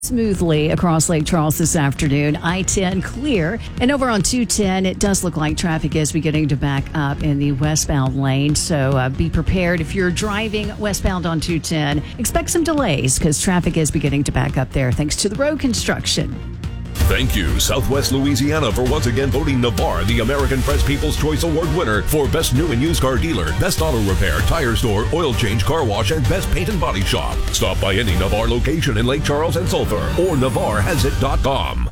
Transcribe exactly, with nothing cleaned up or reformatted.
Smoothly across Lake Charles this afternoon. I ten clear. And over on two ten, it does look like traffic is beginning to back up in the westbound lane. So uh, be prepared if you're driving westbound on two ten. Expect some delays because traffic is beginning to back up there thanks to the road construction. Thank you, Southwest Louisiana, for once again voting Navarre the American Press People's Choice Award winner for Best New and Used Car Dealer, Best Auto Repair, Tire Store, Oil Change, Car Wash, and Best Paint and Body Shop. Stop by any Navarre location in Lake Charles and Sulphur or Navarre Has It dot com.